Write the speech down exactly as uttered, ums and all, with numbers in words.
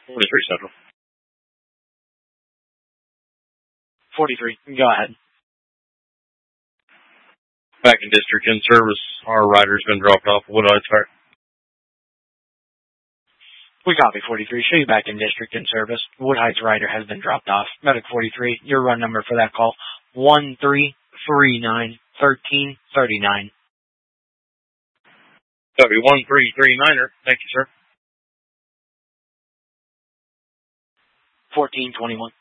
forty-three Central. forty-three, go ahead. Back in district in service. Our rider's been dropped off Wood Heights Fire. We copy forty-three. Show you back in district in service. Wood Heights rider has been dropped off. Medic forty-three, your run number for that call, one three three nine, one three three nine. Copy, one three three niner. Thank you, sir. fourteen twenty-one.